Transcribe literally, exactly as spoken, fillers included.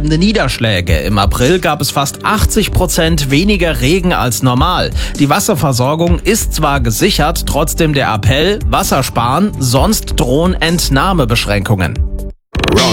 bleibende Niederschläge. Im April gab es fast achtzig Prozent weniger Regen als normal. Die Wasserversorgung ist zwar gesichert, trotzdem der Appell: Wasser sparen, sonst drohen Entnahmebeschränkungen.